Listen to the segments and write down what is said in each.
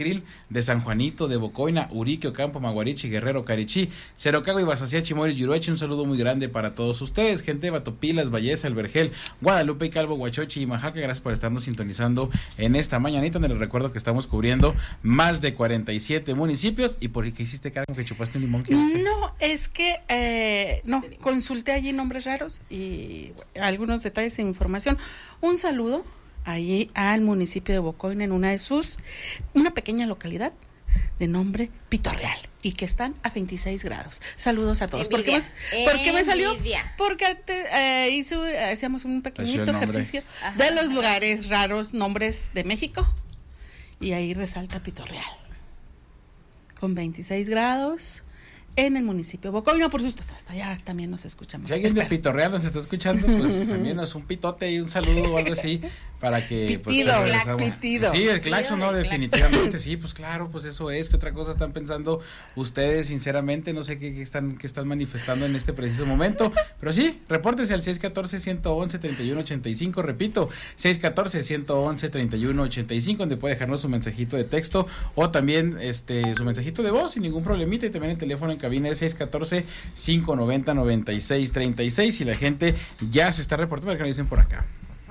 de San Juanito, de Bocoina, Urique, Ocampo, Maguarichi, Guerrero, Carichí, Cerocago y Basacía, Chimoris, Yuruechi. Un saludo muy grande para todos ustedes, gente de Batopilas, Valleza, El Vergel, Guadalupe y Calvo, Huachochi y Majaca. Gracias por estarnos sintonizando en esta mañanita, donde les recuerdo que estamos cubriendo más de 47 municipios. ¿Y por qué hiciste cara que chupaste un limón? No, es que consulté allí nombres raros y algunos detalles e información. Un saludo ahí al municipio de Bocoina, en una pequeña localidad de nombre Pitorreal, y que están a 26 grados. Saludos a todos. ¿Por qué me salió? Porque hacíamos un pequeñito ejercicio de los lugares raros, nombres de México, y ahí resalta Pitorreal, con 26 grados. En el municipio de Bocoina, por supuesto, hasta allá también nos escuchamos. Si alguien de Pitorreal nos está escuchando, pues también es un pitote y un saludo o algo así, para que... Pitido, pues, pitido. Sí, el claxon, ¿no? Definitivamente, sí, pues claro, pues eso es. ¿Qué otra cosa están pensando ustedes, sinceramente? No sé qué están manifestando en este preciso momento, pero sí, repórtese al 614-111-3185, repito, 614-111-3185, donde puede dejarnos su mensajito de texto o también su mensajito de voz sin ningún problemita, y también el teléfono en cabina es 614-590-9636, y la gente ya se está reportando, que nos dicen por acá.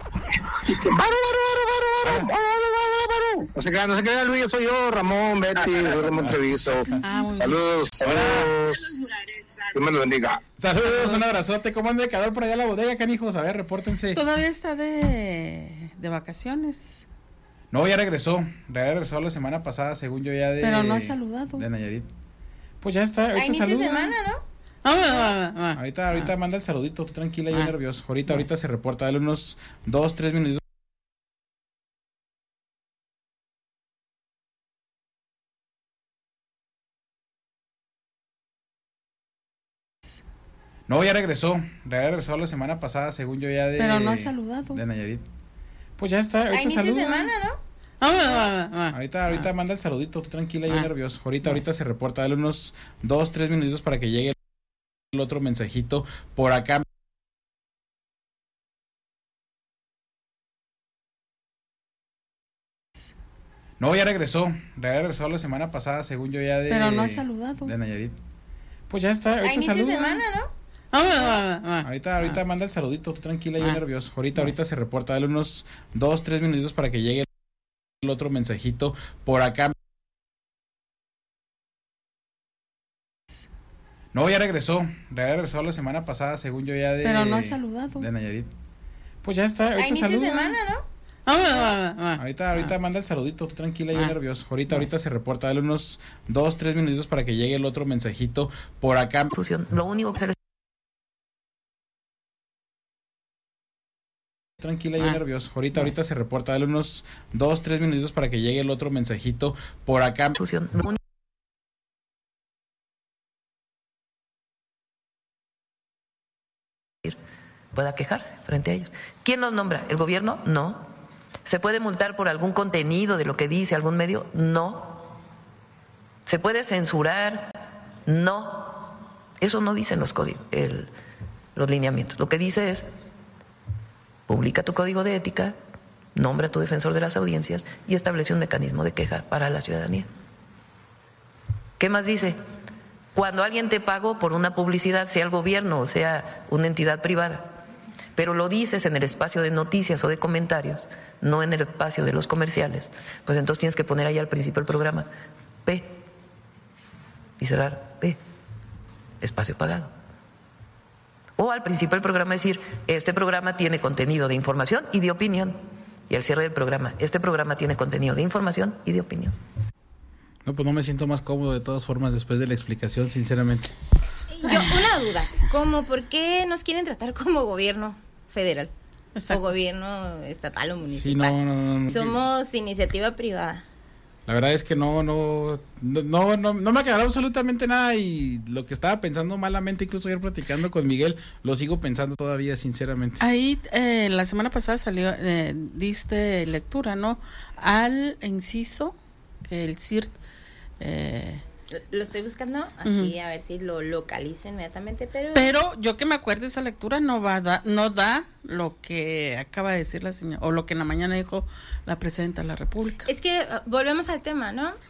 No se crean, Luis, soy yo, Ramón, Betty, soy de Montreviso. Saludos. Dios me lo bendiga. Saludos, un abrazote. ¿Cómo anda de calor por allá la bodega, canijos? A ver, repórtense. Todavía está de vacaciones. No, ya regresó la semana pasada, según yo, ya de... Pero no ha saludado. De Nayarit. Pues ya está, ahorita inicio de semana, ¿no? Ahorita manda el saludito, tú tranquila, yo nervioso. Ahorita se reporta, dale unos 2-3 minutos. No, ya regresó la semana pasada, según yo, ya de... Pero no ha saludado. De Nayarit. Pues ya está, ahorita inicio de semana, ¿no? Ahorita manda el saludito, tú tranquila, yo nervioso. Ahorita se reporta, dale unos 2-3 minutos para que llegue el otro mensajito por acá. No, ya regresó la semana pasada, según yo, ya de... Pero no ha saludado. De Nayarit. Pues ya está, ahorita inicio de semana, ¿no? Ahorita manda el saludito, tú tranquila, yo nervioso. Ahorita se reporta, dale unos 2-3 minutos para que llegue el otro mensajito por acá. No, ya regresó la semana pasada, según yo, ya de... Pero no ha saludado. De Nayarit. Pues ya está, ahorita inicio de semana, ¿no? Ahorita manda el saludito, tú tranquila, yo nervioso. Ahorita se reporta, dale unos 2-3 minutitos para que llegue el otro mensajito por acá. Lo único que se les... Tranquila, yo nervioso. Ahorita se reporta, dale unos 2-3 minutitos para que llegue el otro mensajito por acá. Pueda quejarse frente a ellos. ¿Quién los nombra? ¿El gobierno? No. ¿Se puede multar por algún contenido de lo que dice algún medio? No. ¿Se puede censurar? No. Eso no dicen los códigos, los lineamientos. Lo que dice es: publica tu código de ética, nombra a tu defensor de las audiencias y establece un mecanismo de queja para la ciudadanía. ¿Qué más dice? Cuando alguien te pagó por una publicidad, sea el gobierno o sea una entidad privada, pero lo dices en el espacio de noticias o de comentarios, no en el espacio de los comerciales, pues entonces tienes que poner ahí al principio del programa P y cerrar P, espacio pagado. O al principio del programa decir: este programa tiene contenido de información y de opinión. Y al cierre del programa: este programa tiene contenido de información y de opinión. No, pues no me siento más cómodo de todas formas después de la explicación, sinceramente. Yo, una duda, ¿cómo por qué nos quieren tratar como gobierno federal? Exacto. O gobierno estatal o municipal. Sí, no. Somos iniciativa privada. La verdad es que no me aclaró absolutamente nada, y lo que estaba pensando malamente, incluso ayer platicando con Miguel, lo sigo pensando todavía, sinceramente. Ahí la semana pasada salió, diste lectura, ¿no? Al inciso que el CIRT Lo estoy buscando aquí a ver si lo localizo inmediatamente, pero yo que me acuerdo, esa lectura no da lo que acaba de decir la señora, o lo que en la mañana dijo la presidenta de la República. Es que volvemos al tema, ¿no?